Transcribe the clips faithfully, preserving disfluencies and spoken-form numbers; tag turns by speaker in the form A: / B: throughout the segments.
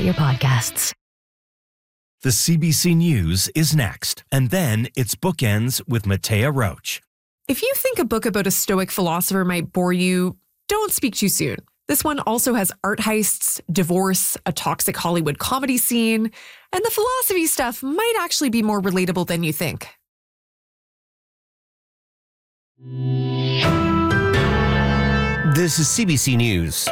A: get your podcasts.
B: The C B C News is next, and then it's Bookends with Matea Roach.
C: If you think a book about a Stoic philosopher might bore you, don't speak too soon. This one also has art heists, divorce, a toxic Hollywood comedy scene, and the philosophy stuff might actually be more relatable than you think.
D: This is C B C News.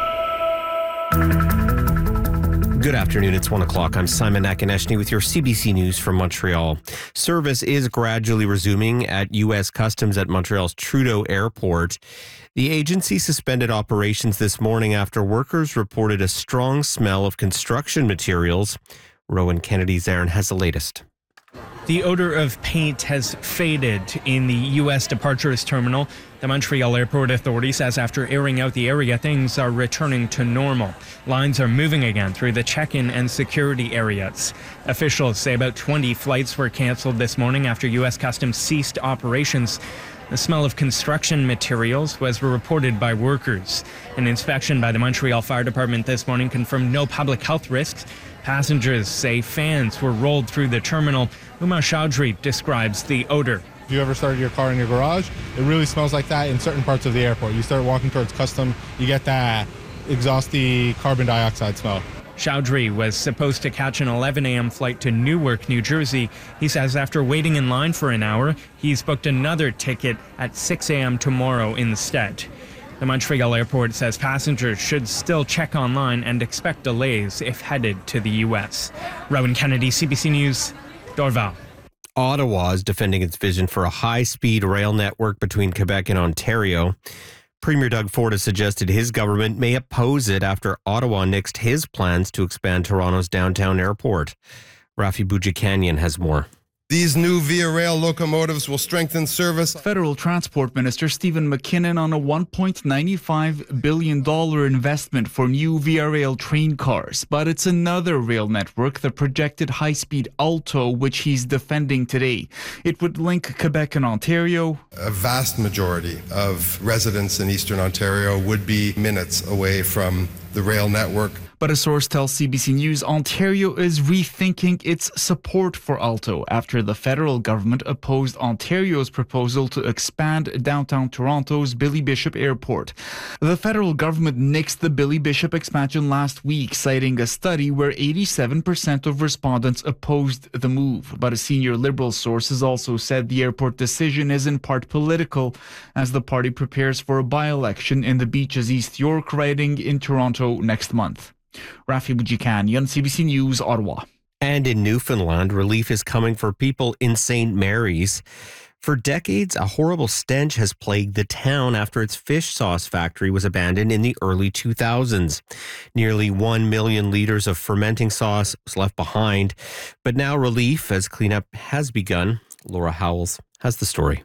D: Good afternoon, it's one o'clock. I'm Simon Akineshny with your C B C News from Montreal. Service is gradually resuming at U S Customs at Montreal's Trudeau Airport. The agency suspended operations this morning after workers reported a strong smell of construction materials. Rowan Kennedy's Aaron has the latest.
E: The odor of paint has faded in the U S departures terminal. The Montreal Airport Authority says after airing out the area, things are returning to normal. Lines are moving again through the check-in and security areas. Officials say about twenty flights were canceled this morning after U S Customs ceased operations. The smell of construction materials was reported by workers. An inspection by the Montreal Fire Department this morning confirmed no public health risks. Passengers say fans were rolled through the terminal. Uma Chaudhry describes the odor.
F: If you ever started your car in your garage, it really smells like that in certain parts of the airport. You start walking towards custom, you get that exhausty carbon dioxide smell.
E: Chaudhry was supposed to catch an eleven a.m. flight to Newark, New Jersey. He says after waiting in line for an hour, he's booked another ticket at six a.m. tomorrow instead. The Montreal Airport says passengers should still check online and expect delays if headed to the U S. Rowan Kennedy, C B C News, Dorval.
D: Ottawa is defending its vision for a high-speed rail network between Quebec and Ontario. Premier Doug Ford has suggested his government may oppose it after Ottawa nixed his plans to expand Toronto's downtown airport. Rafi Boudjikanian has more.
G: These new Via Rail locomotives will strengthen service.
H: Federal Transport Minister Stephen McKinnon on a one point nine five billion dollars investment for new Via Rail train cars. But it's another rail network, the projected high-speed Alto, which he's defending today. It would link Quebec and Ontario.
G: A vast majority of residents in Eastern Ontario would be minutes away from the rail network.
H: But a source tells C B C News Ontario is rethinking its support for Alto after the federal government opposed Ontario's proposal to expand downtown Toronto's Billy Bishop Airport. The federal government nixed the Billy Bishop expansion last week, citing a study where eighty-seven percent of respondents opposed the move. But a senior Liberal source has also said the airport decision is in part political, as the party prepares for a by-election in the Beaches East York riding in Toronto next month. Rafi Boudjikanian, C B C News, Ottawa.
D: And in Newfoundland, relief is coming for people in Saint Mary's. For decades, a horrible stench has plagued the town after its fish sauce factory was abandoned in the early two thousands. Nearly one million liters of fermenting sauce was left behind. But now relief as cleanup has begun. Laura Howells has the story.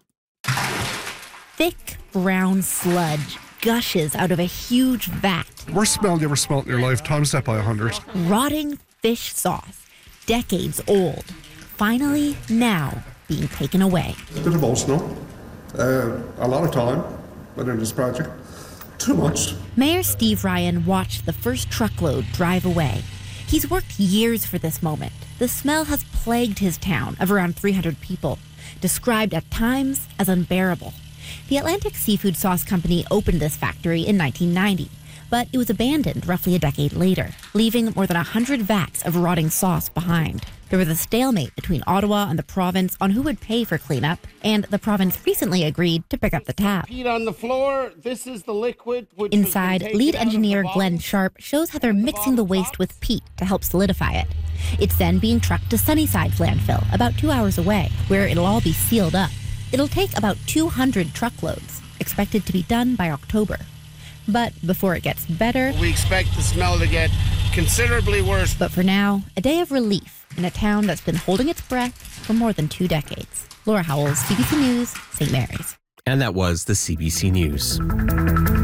I: Thick brown sludge gushes out of a huge vat.
J: Worst smell you ever smelled in your life, times that by a hundred.
I: Rotting fish sauce, decades old, finally now being taken away.
J: A bit emotional, uh, a lot of time within this project, too much.
I: Mayor Steve Ryan watched the first truckload drive away. He's worked years for this moment. The smell has plagued his town of around three hundred people, described at times as unbearable. The Atlantic Seafood Sauce Company opened this factory in nineteen ninety, but it was abandoned roughly a decade later, leaving more than one hundred vats of rotting sauce behind. There was a stalemate between Ottawa and the province on who would pay for cleanup, and the province recently agreed to pick up the tab.
K: Peat on the floor. This is the liquid. Which
I: Inside, lead engineer Glenn Sharp shows how they're mixing the waste with peat to help solidify it. It's then being trucked to Sunnyside landfill, about two hours away, where it'll all be sealed up. It'll take about two hundred truckloads, expected to be done by October. But before it gets better,
K: we expect the smell to get considerably worse.
I: But for now, a day of relief in a town that's been holding its breath for more than two decades. Laura Howells, C B C News, Saint Mary's.
D: And that was the C B C News.